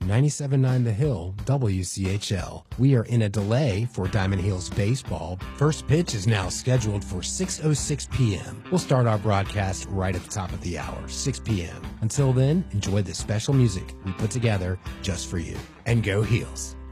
97.9 The Hill, WCHL. We are in a delay for Diamond Hills baseball. First pitch is now scheduled for 6:06 p.m. We'll start our broadcast right at the top of the hour, 6 p.m. Until then, enjoy the special music we put together just for you. And go Heels.